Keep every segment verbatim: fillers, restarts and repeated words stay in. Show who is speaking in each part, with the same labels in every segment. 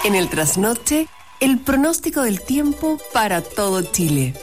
Speaker 1: En el trasnoche, el pronóstico del tiempo para todo Chile.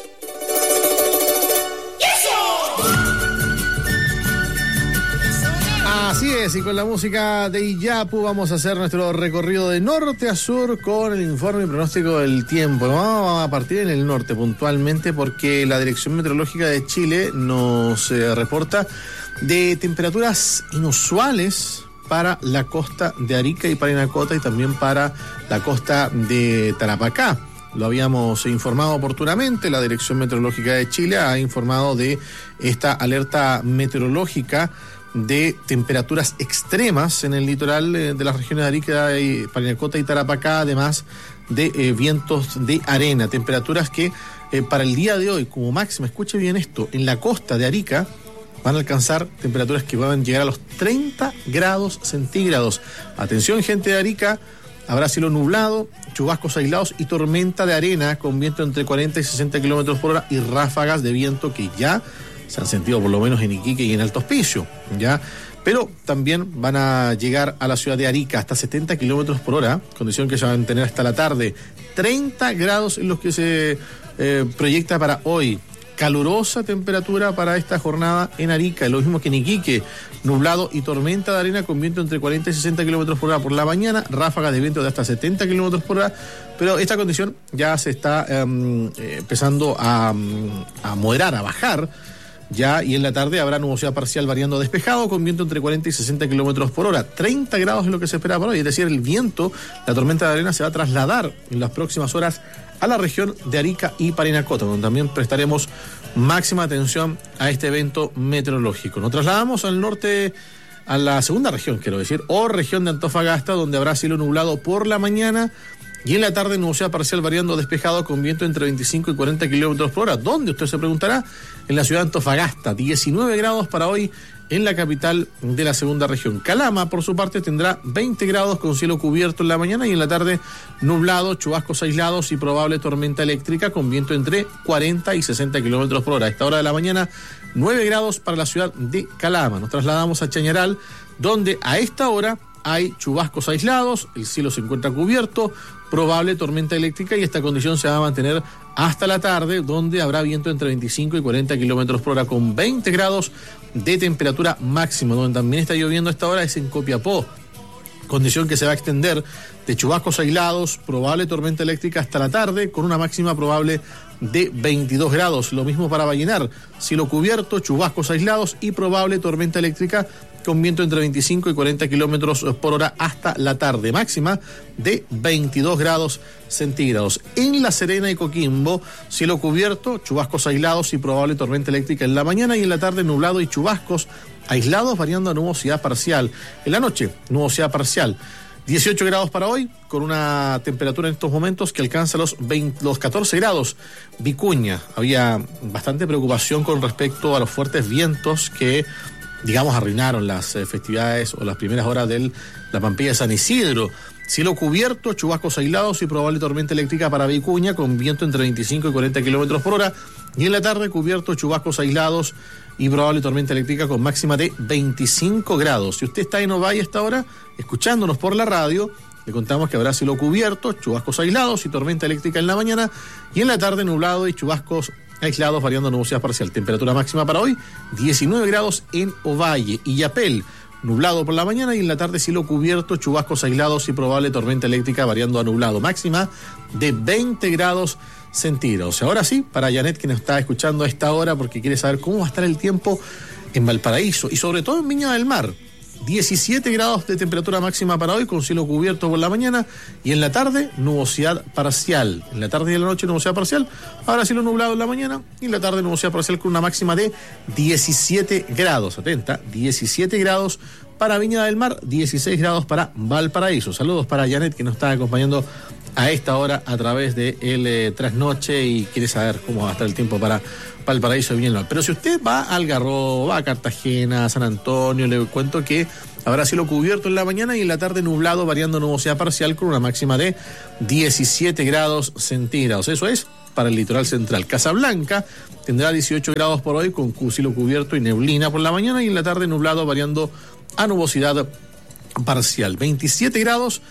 Speaker 2: Así es, y con la música de Iyapu vamos a hacer nuestro recorrido de norte a sur con el informe y pronóstico del tiempo. Vamos a partir en el norte puntualmente porque la Dirección Meteorológica de Chile nos eh, reporta de temperaturas inusuales para la costa de Arica y Parinacota y también para la costa de Tarapacá. Lo habíamos informado oportunamente, la Dirección Meteorológica de Chile ha informado de esta alerta meteorológica de temperaturas extremas en el litoral eh, de las regiones de Arica y Parinacota y Tarapacá, además de eh, vientos de arena, temperaturas que eh, para el día de hoy como máxima, escuche bien esto, en la costa de Arica van a alcanzar temperaturas que van a llegar a los treinta grados centígrados. Atención, gente de Arica, habrá cielo nublado, chubascos aislados y tormenta de arena con viento entre cuarenta y sesenta kilómetros por hora y ráfagas de viento que ya se han sentido por lo menos en Iquique y en Alto Hospicio, ¿ya? Pero también van a llegar a la ciudad de Arica hasta setenta kilómetros por hora, condición que se va a mantener hasta la tarde. treinta grados en los que se eh, proyecta para hoy. Calurosa temperatura para esta jornada en Arica, lo mismo que en Iquique, nublado y tormenta de arena con viento entre cuarenta y sesenta kilómetros por hora por la mañana, ráfagas de viento de hasta setenta kilómetros por hora, pero esta condición ya se está um, eh, empezando a, um, a moderar, a bajar, ya, y en la tarde habrá nubosidad parcial variando despejado con viento entre cuarenta y sesenta kilómetros por hora. treinta grados es lo que se espera para hoy, es decir, el viento, la tormenta de arena se va a trasladar en las próximas horas a la región de Arica y Parinacota, donde también prestaremos máxima atención a este evento meteorológico. Nos trasladamos al norte, a la segunda región, quiero decir, o región de Antofagasta, donde habrá cielo nublado por la mañana y en la tarde nubosidad parcial variando despejado con viento entre veinticinco y cuarenta kilómetros por hora. ¿Dónde? Usted se preguntará. En la ciudad de Antofagasta, diecinueve grados para hoy en la capital de la segunda región. Calama, por su parte, tendrá veinte grados con cielo cubierto en la mañana y en la tarde nublado, chubascos aislados y probable tormenta eléctrica con viento entre cuarenta y sesenta kilómetros por hora. A esta hora de la mañana, nueve grados para la ciudad de Calama. Nos trasladamos a Chañaral, donde a esta hora hay chubascos aislados, el cielo se encuentra cubierto, probable tormenta eléctrica y esta condición se va a mantener hasta la tarde, donde habrá viento entre veinticinco y cuarenta kilómetros por hora con veinte grados de temperatura máxima. Donde también está lloviendo a esta hora es en Copiapó, condición que se va a extender de chubascos aislados, probable tormenta eléctrica hasta la tarde con una máxima probable de veintidós grados. Lo mismo para Vallenar, cielo cubierto, chubascos aislados y probable tormenta eléctrica con viento entre veinticinco y cuarenta kilómetros por hora hasta la tarde, máxima de veintidós grados centígrados. En La Serena y Coquimbo, cielo cubierto, chubascos aislados y probable tormenta eléctrica en la mañana y en la tarde nublado y chubascos aislados variando a nubosidad parcial. En la noche, nubosidad parcial. dieciocho grados para hoy, con una temperatura en estos momentos que alcanza los, veinte, los catorce grados. Vicuña, había bastante preocupación con respecto a los fuertes vientos que, digamos, arruinaron las eh, festividades o las primeras horas de la Pampilla de San Isidro. Cielo cubierto, chubascos aislados y probable tormenta eléctrica para Vicuña con viento entre veinticinco y cuarenta kilómetros por hora. Y en la tarde cubierto, chubascos aislados y probable tormenta eléctrica con máxima de veinticinco grados. Si usted está en Ovalle a esta hora, escuchándonos por la radio, le contamos que habrá cielo cubierto, chubascos aislados y tormenta eléctrica en la mañana y en la tarde nublado y chubascos aislados variando nubosidad parcial. Temperatura máxima para hoy, diecinueve grados en Ovalle. Illapel, nublado por la mañana y en la tarde cielo cubierto, chubascos aislados y probable tormenta eléctrica variando a nublado. Máxima de veinte grados centígrados. Ahora sí, para Janet, que nos está escuchando a esta hora porque quiere saber cómo va a estar el tiempo en Valparaíso y sobre todo en Viña del Mar. diecisiete grados de temperatura máxima para hoy con cielo cubierto por la mañana y en la tarde nubosidad parcial. En la tarde y en la noche nubosidad parcial, ahora cielo nublado en la mañana y en la tarde nubosidad parcial con una máxima de diecisiete grados. Atenta, diecisiete grados para Viña del Mar, dieciséis grados para Valparaíso. Saludos para Janet, que nos está acompañando a esta hora a través de el eh, Trasnoche y quiere saber cómo va a estar el tiempo para Valparaíso y Viña del Mar. Pero si usted va a Algarrobo, va a Cartagena, a San Antonio, le cuento que habrá cielo cubierto en la mañana y en la tarde nublado variando nubosidad parcial con una máxima de diecisiete grados centígrados. Eso es para el litoral central. Casablanca tendrá dieciocho grados por hoy con cielo cubierto y neblina por la mañana y en la tarde nublado variando a nubosidad parcial. veintisiete grados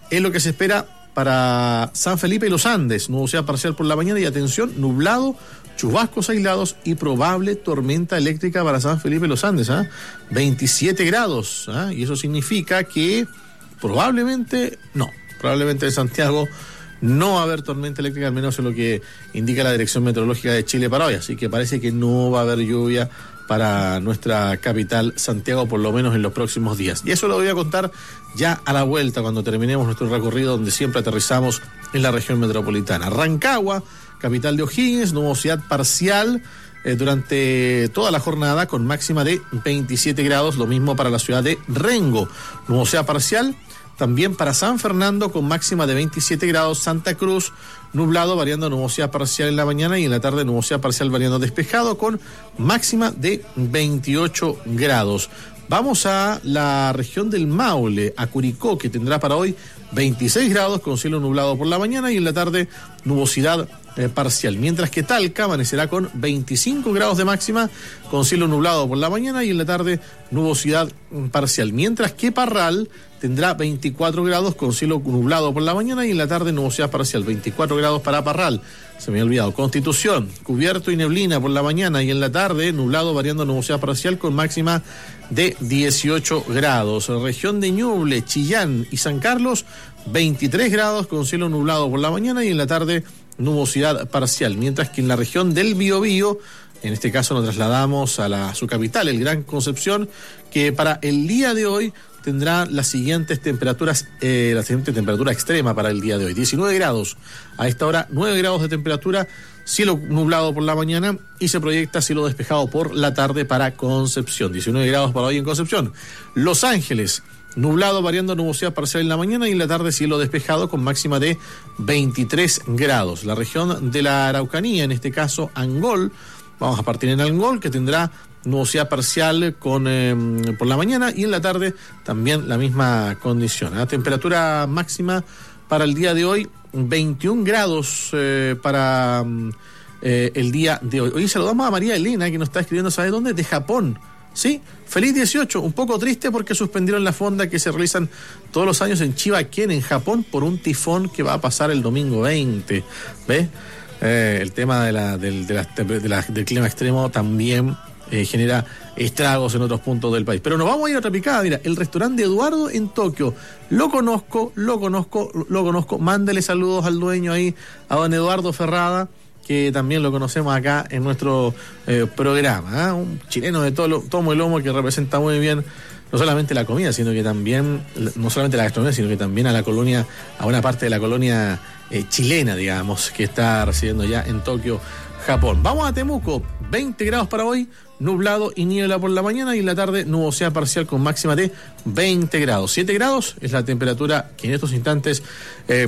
Speaker 2: es lo que se espera para San Felipe y los Andes. Nubosidad parcial por la mañana y atención, nublado, chubascos aislados y probable tormenta eléctrica para San Felipe y los Andes. ¿eh? veintisiete grados. ¿eh? Y eso significa que probablemente, no, probablemente en Santiago no va a haber tormenta eléctrica, al menos es lo que indica la Dirección Meteorológica de Chile para hoy. Así que parece que no va a haber lluvia para nuestra capital, Santiago, por lo menos en los próximos días. Y eso lo voy a contar ya a la vuelta, cuando terminemos nuestro recorrido, donde siempre aterrizamos en la región metropolitana. Rancagua, capital de O'Higgins, nubosidad parcial eh, durante toda la jornada, con máxima de veintisiete grados, lo mismo para la ciudad de Rengo. Nubosidad parcial también para San Fernando, con máxima de veintisiete grados. Santa Cruz, nublado, variando nubosidad parcial en la mañana, y en la tarde nubosidad parcial variando despejado, con máxima de veintiocho grados. Vamos a la región del Maule, a Curicó, que tendrá para hoy veintiséis grados, con cielo nublado por la mañana, y en la tarde nubosidad eh, parcial. Mientras que Talca amanecerá con veinticinco grados de máxima, con cielo nublado por la mañana, y en la tarde nubosidad parcial. Mientras que Parral tendrá veinticuatro grados, con cielo nublado por la mañana, y en la tarde nubosidad parcial. veinticuatro grados para Parral. Se me había olvidado. Constitución, cubierto y neblina por la mañana, y en la tarde nublado, variando nubosidad parcial, con máxima de dieciocho grados. Región de Ñuble, Chillán y San Carlos, veintitrés grados, con cielo nublado por la mañana, y en la tarde nubosidad parcial. Mientras que en la región del Biobío, en este caso nos trasladamos a, la, a su capital, el Gran Concepción, que para el día de hoy tendrá las siguientes temperaturas, eh, la siguiente temperatura extrema para el día de hoy. diecinueve grados, a esta hora nueve grados de temperatura, cielo nublado por la mañana, y se proyecta cielo despejado por la tarde para Concepción. diecinueve grados para hoy en Concepción. Los Ángeles, nublado, variando nubosidad parcial en la mañana, y en la tarde cielo despejado, con máxima de veintitrés grados. La región de la Araucanía, en este caso Angol, vamos a partir en Angol, que tendrá nubosidad parcial con eh, por la mañana, y en la tarde también la misma condición. La temperatura máxima para el día de hoy, veintiún grados eh, para eh, el día de hoy. Hoy saludamos a María Elena, que nos está escribiendo, ¿sabe dónde? De Japón. Sí, feliz dieciocho, un poco triste porque suspendieron la fonda que se realizan todos los años en Chiba-ken, en Japón, por un tifón que va a pasar el domingo veinte. ¿Ves? Eh, el tema de la, del, de la, de la, del clima extremo también Eh, genera estragos en otros puntos del país. Pero nos vamos a ir a otra picada. Mira, el restaurante Eduardo en Tokio, lo conozco, lo conozco, lo conozco. Mándele saludos al dueño ahí, a don Eduardo Ferrada, que también lo conocemos acá en nuestro eh, programa. ¿eh? Un chileno de todo tomo y lomo, que representa muy bien no solamente la comida, sino que también, no solamente la gastronomía, sino que también a la colonia, a una parte de la colonia eh, chilena, digamos, que está residiendo ya en Tokio, Japón. Vamos a Temuco, veinte grados para hoy, nublado y niebla por la mañana, y en la tarde nubosidad parcial con máxima de veinte grados. siete grados es la temperatura que en estos instantes eh,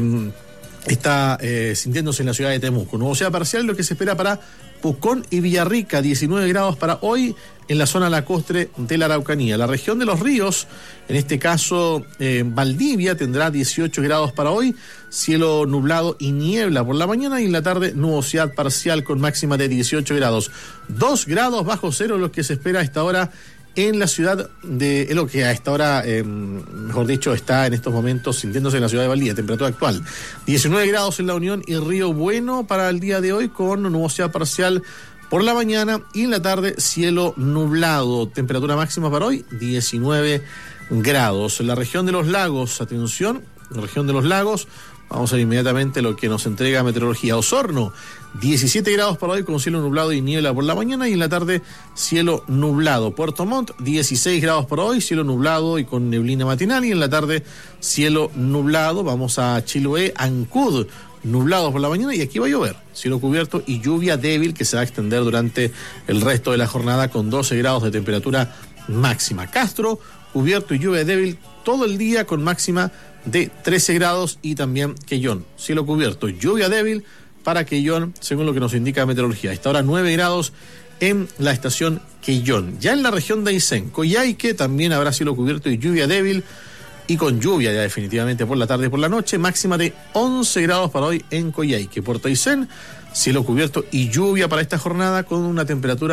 Speaker 2: está eh, sintiéndose en la ciudad de Temuco. Nubosidad parcial, lo que se espera para Pucón y Villarrica, diecinueve grados para hoy en la zona lacustre de la Araucanía. La región de los ríos, en este caso eh, Valdivia, tendrá dieciocho grados para hoy, cielo nublado y niebla por la mañana, y en la tarde nubosidad parcial con máxima de dieciocho grados. dos grados bajo cero lo que se espera a esta hora en la ciudad de, es lo que a esta hora, eh, mejor dicho, está en estos momentos sintiéndose en la ciudad de Valdivia, temperatura actual. diecinueve grados en La Unión y Río Bueno para el día de hoy, con nubosidad parcial por la mañana, y en la tarde cielo nublado. Temperatura máxima para hoy, diecinueve grados. En la región de los lagos, atención, la región de los lagos, vamos a ver inmediatamente lo que nos entrega meteorología. Osorno, diecisiete grados para hoy, con cielo nublado y niebla por la mañana, y en la tarde cielo nublado. Puerto Montt, dieciséis grados para hoy, cielo nublado y con neblina matinal, y en la tarde cielo nublado. Vamos a Chiloé, Ancud, nublado por la mañana, y aquí va a llover, cielo cubierto y lluvia débil que se va a extender durante el resto de la jornada, con doce grados de temperatura máxima. Castro, cubierto y lluvia débil todo el día, con máxima de trece grados, y también Quellón, cielo cubierto, lluvia débil para Quellón, según lo que nos indica meteorología. A esta hora nueve grados en la estación Quellón. Ya en la región de Aysén, Coyhaique, también habrá cielo cubierto y lluvia débil, y con lluvia ya definitivamente por la tarde y por la noche, máxima de once grados para hoy en Coyhaique. Puerto Aysén, cielo cubierto y lluvia para esta jornada, con una temperatura